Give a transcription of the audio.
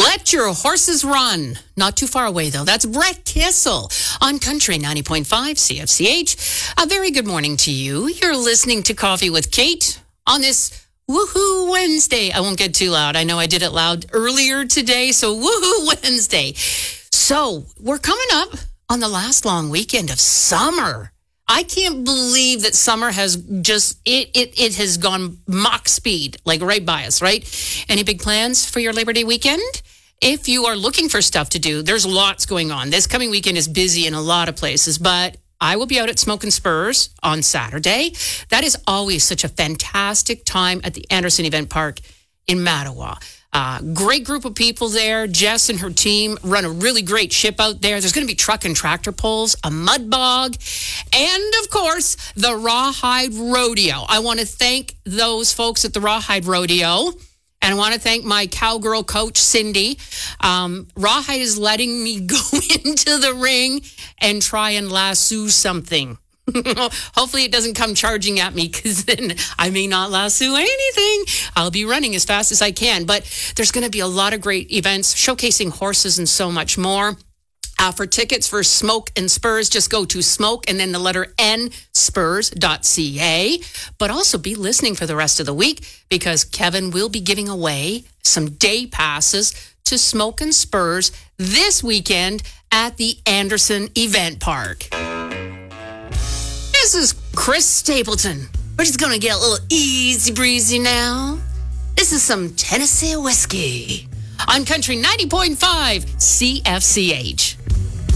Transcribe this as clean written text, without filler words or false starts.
Let your horses run. Not too far away, though. That's Brett Kissel on Country 90.5 CFCH. A very good morning to you. You're listening to Coffee with Kate on this Woohoo Wednesday. I won't get too loud. I know I did it loud earlier today, so Woohoo Wednesday. So we're coming up on the last long weekend of summer. I can't believe that summer has just, it has gone Mach speed, like right by us, right? Any big plans for your Labor Day weekend? If you are looking for stuff to do, there's lots going on. This coming weekend is busy in a lot of places, but I will be out at Smoke and Spurs on Saturday. That is always such a fantastic time at the Anderson Event Park in Mattawa. Great group of people there. Jess and her team run a really great ship out there. There's going to be truck and tractor pulls, a mud bog, and of course, the Rawhide Rodeo. I want to thank those folks at the Rawhide Rodeo. And I want to thank my cowgirl coach, Cindy. Rawhide is letting me go into the ring and try and lasso something. Hopefully it doesn't come charging at me, because then I may not lasso anything. I'll be running as fast as I can. But there's going to be a lot of great events showcasing horses and so much more. For tickets for Smoke and Spurs, just go to smoke and then the letter N, spurs.ca. But also be listening for the rest of the week, because Kevin will be giving away some day passes to Smoke and Spurs this weekend at the Anderson Event Park. This is Chris Stapleton. We're just going to get a little easy breezy now. This is some Tennessee whiskey on Country 90.5 CFCH.